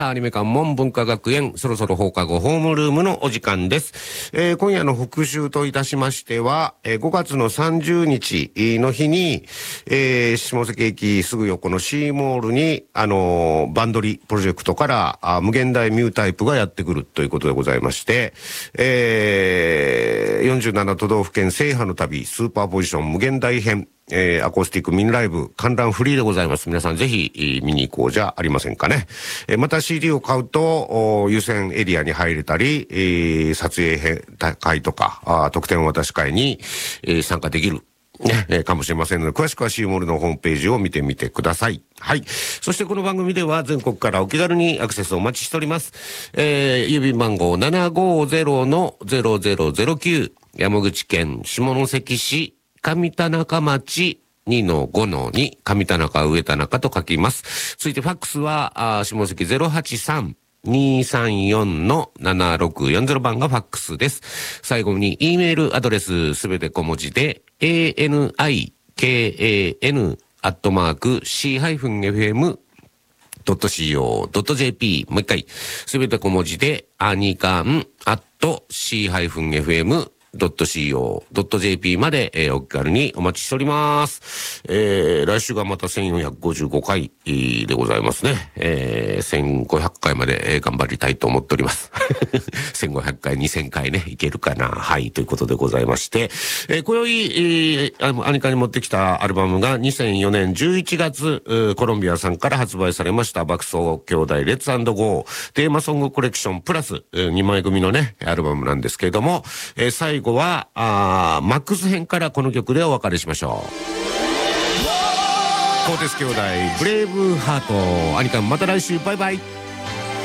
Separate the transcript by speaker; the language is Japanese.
Speaker 1: アニメ館門文化学園、そろそろ放課後ホームルームのお時間です。今夜の復習といたしましては、5月の30日の日に、下関駅すぐ横のシーモールに、バンドリプロジェクトから無限大ミュータイプがやってくるということでございまして、47都道府県制覇の旅、スーパーポジション無限大編、アコースティックミンライブ観覧フリーでございます。皆さんぜひ見に行こうじゃありませんかね。また CD を買うと優先エリアに入れたり、撮影会とか特典渡し会に、参加できるね、かもしれませんので、詳しくはシーモールのホームページを見てみてください。はい。そしてこの番組では全国からお気軽にアクセスをお待ちしております。郵便番号 750-0009 山口県下関市上田中町2-5-2上田中上田中と書きます。続いてファックスは下関 083-234-7640 番がファックスです。最後に E メールアドレスすべて小文字で anikan@c-fm.co.jp もう一回すべて小文字でanikan@c-fm.co.jp まで、お気軽にお待ちしております。来週がまた1455回でございますね。1500回まで、頑張りたいと思っております。1500回、2000回ね、いけるかな。はい、ということでございまして、今宵、アニカに持ってきたアルバムが2004年11月、コロンビアさんから発売されました爆走兄弟レッツ&ゴーテーマソングコレクションプラス、2枚組のね、アルバムなんですけれども、最後はマックス編からこの曲でお別れしましょう。コーテス兄弟ブレイブハート。アニカンまた来週バイバイ。